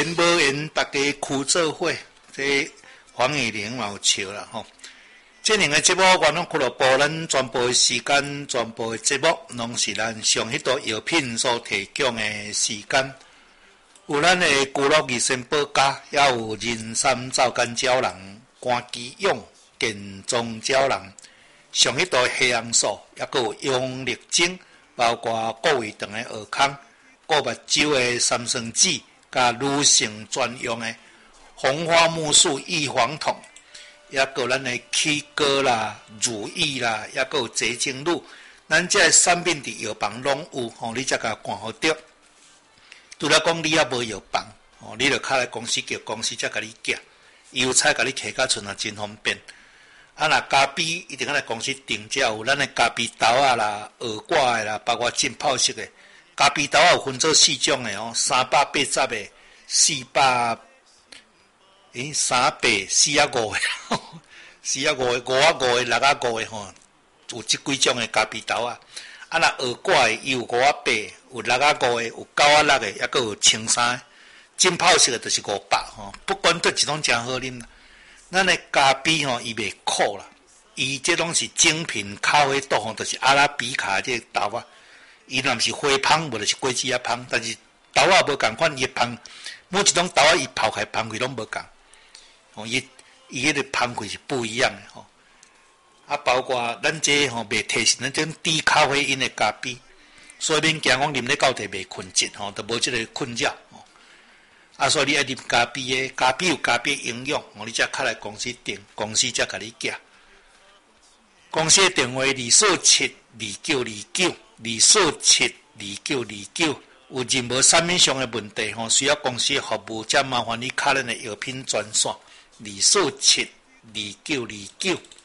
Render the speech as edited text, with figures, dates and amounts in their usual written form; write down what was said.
缘无缘，大家苦做伙，这黄以玲嘛有笑啦吼。这两个节目，我拢俱乐部咱全部的时间、全部的节目，拢是咱上迄道药品所提供的时间。有咱的古乐益生保家，也有人参皂苷胶囊、肝肌勇、健壮胶囊，上迄道黑红素，也佫有用力精，包括顾胃肠的尔康、顾目睭的三酸酯，甲女性专用的红花木素预防痛。也有咱的起膏啦、乳液啦，也有结晶露，咱这产品伫药房拢有，吼，你才甲看好着。除了讲你也无药房，吼，你著敲来公司叫公司才甲你寄，邮差甲你摕到厝啊，真方便。啊，若咖啡一定要来公司订，才有咱的咖啡豆啊啦、鹅挂的啦，包括浸泡式的咖啡豆有分做4种的哦，380的、400。385的，485的、505的、605的吼，有即几种的咖啡豆啊。啊，若鹅挂的伊有580，有605的，有906的，也佫有青3的。浸泡式的就是500吼，不管对一种真好啉啦。咱的咖啡吼，伊袂苦啦，伊这拢是精品咖啡豆吼，就是阿拉比卡这豆啊。伊若毋是花香，无就是果子啊香，但是豆啊无共款，伊香每一种豆啊伊泡开香气拢无共。哦，伊迄个香气是不一样的吼，啊，包括咱这吼袂提示咱种低咖啡因的咖啡，所以免惊讲啉咧到底袂困ចិត្ត吼，都无即个困扰吼。啊，所以你爱啉咖啡的，咖啡有咖啡营养，哦，你才敲来公司订，公司才甲你寄。公司的电话2472929，2472929，有任何产品上的问题吼，需要公司的服务，才麻烦你敲咱的药品专线。2472929